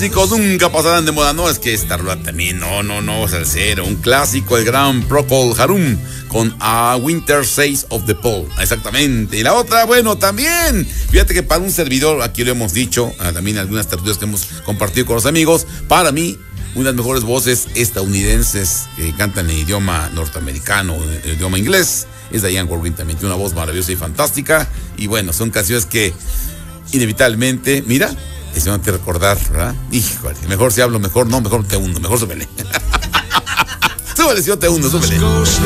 clásicos nunca pasarán de moda. No, es que esta rola también, no, salsero. Un clásico, el gran Procol Harum con A Winter Says of the Pole. Exactamente. Y la otra, bueno, también. Fíjate que para un servidor, aquí lo hemos dicho, también algunas tertulias que hemos compartido con los amigos, para mí, una de las mejores voces estadounidenses que cantan en idioma norteamericano, en idioma inglés, es Diane Warren. También tiene una voz maravillosa y fantástica. Y bueno, son canciones que inevitablemente, mira, es de recordar, ¿verdad? Híjole, mejor si hablo, mejor no, mejor te hundo, mejor súbele. Súbele, si yo te hundo, súbele.